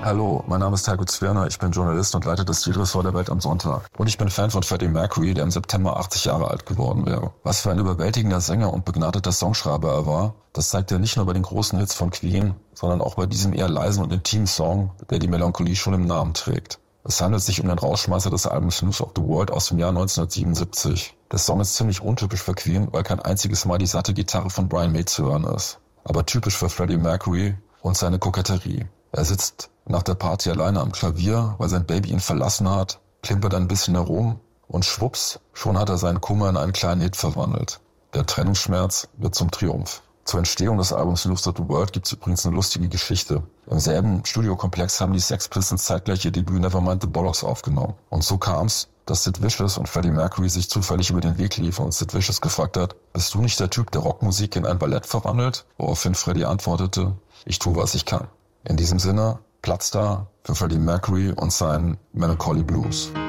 Hallo, mein Name ist Heiko Zwirner, ich bin Journalist und leite das Stilressort der Welt am Sonntag. Und ich bin Fan von Freddie Mercury, der im September 80 Jahre alt geworden wäre. Was für ein überwältigender Sänger und begnadeter Songschreiber er war, das zeigt er nicht nur bei den großen Hits von Queen, sondern auch bei diesem eher leisen und intimen Song, der die Melancholie schon im Namen trägt. Es handelt sich um den Rauschmeißer des Albums News of the World aus dem Jahr 1977. Der Song ist ziemlich untypisch für Queen, weil kein einziges Mal die satte Gitarre von Brian May zu hören ist. Aber typisch für Freddie Mercury und seine Koketterie. Er sitzt nach der Party alleine am Klavier, weil sein Baby ihn verlassen hat, klimpert ein bisschen herum und schwupps, schon hat er seinen Kummer in einen kleinen Hit verwandelt. Der Trennungsschmerz wird zum Triumph. Zur Entstehung des Albums News of the World gibt es übrigens eine lustige Geschichte. Im selben Studiokomplex haben die Sex Pistols zeitgleich ihr Debüt Nevermind the Bollocks aufgenommen. Und so kam's, dass Sid Vicious und Freddie Mercury sich zufällig über den Weg liefen und Sid Vicious gefragt hat, bist du nicht der Typ, der Rockmusik in ein Ballett verwandelt? Woraufhin Freddie antwortete, ich tue, was ich kann. In diesem Sinne, Platz da für Freddie Mercury und seinen Melancholy Blues.